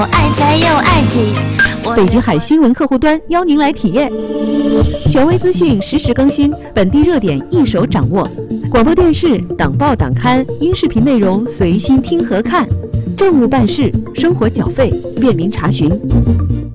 爱财又爱己。 北极海新闻客户端邀您来体验，权威资讯实时更新，本地热点一手掌握。广播电视、党报党刊、音视频内容随心听和看，政务办事、生活缴费，便民查询。